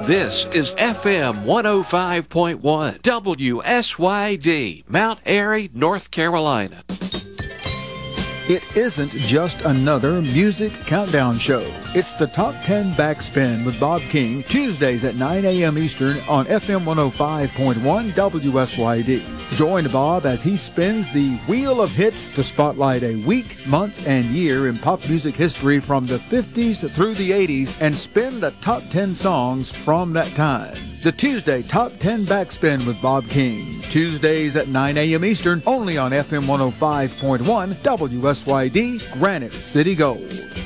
This is FM 105.1 WSYD, Mount Airy, North Carolina. It isn't just another music countdown show. It's the Top 10 Backspin with Bob King, Tuesdays at 9 a.m. Eastern on FM 105.1 WSYD. Join Bob as he spins the Wheel of Hits to spotlight a week, month, and year in pop music history from the 50s through the 80s and spin the top 10 songs from that time. The Tuesday Top 10 Backspin with Bob King. Tuesdays at 9 a.m. Eastern, only on FM 105.1 WSYD, Granite City Gold.